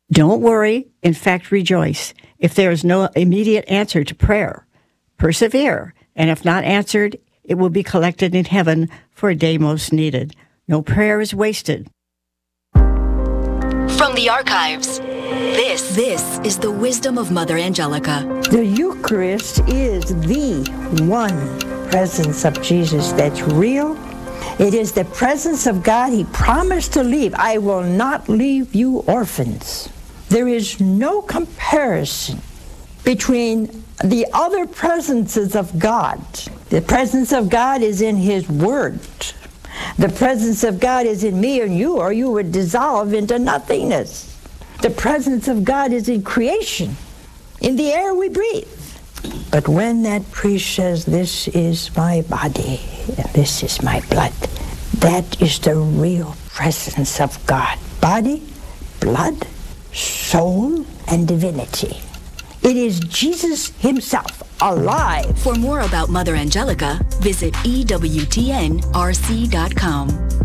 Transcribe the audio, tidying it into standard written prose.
Don't worry. In fact, rejoice. If there is no immediate answer to prayer, persevere. And if not answered, it will be collected in heaven for a day most needed. No prayer is wasted. From the archives, this is the wisdom of Mother Angelica. The Eucharist is the one presence of Jesus that's real. It is the presence of God. He promised to leave. I will not leave you orphans. There is no comparison between the other presences of God. The presence of God is in His Word. The presence of God is in me and you, or you would dissolve into nothingness. The presence of God is in creation, in the air we breathe. But when that priest says, "This is my body and this is my blood," that is the real presence of God. Body, blood, soul, and divinity. It is Jesus Himself, alive. For more about Mother Angelica, visit EWTNRC.com.